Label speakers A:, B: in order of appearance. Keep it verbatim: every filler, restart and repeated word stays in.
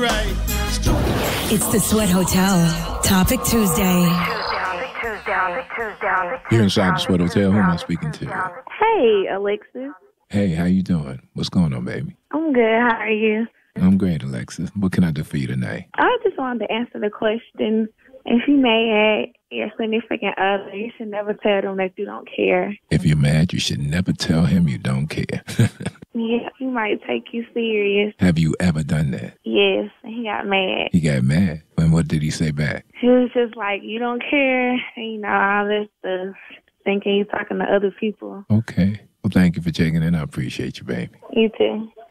A: right.
B: It's the Sweat Hotel. Topic Tuesday.
C: You're inside the Sweat Hotel. Who am I speaking to?
D: Hey, Alexis.
C: Hey, how you doing? What's going on, baby?
D: I'm good. How are you?
C: I'm great, Alexis. What can I do for you tonight?
D: I just wanted to answer the question. If you mad at your significant other, you should never tell them that you don't care.
C: If you're mad, you should never tell him you don't care.
D: Yeah, he might take you serious.
C: Have you ever done that?
D: Yes, and he got mad.
C: He got mad? And what did he say back?
D: He was just like, you don't care, and, you know, all this stuff, thinking you're talking to other people.
C: Okay. Well, thank you for checking in. I appreciate you, baby.
D: You too.